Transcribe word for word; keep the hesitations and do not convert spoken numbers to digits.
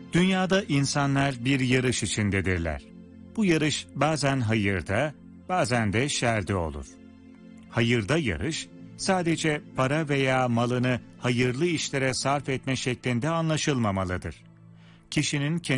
Dünyada insanlar bir yarış içindedirler. Bu yarış bazen hayırda, bazen de şerde olur. Hayırda yarış, sadece para veya malını hayırlı işlere sarf etme şeklinde anlaşılmamalıdır. Kişinin kendi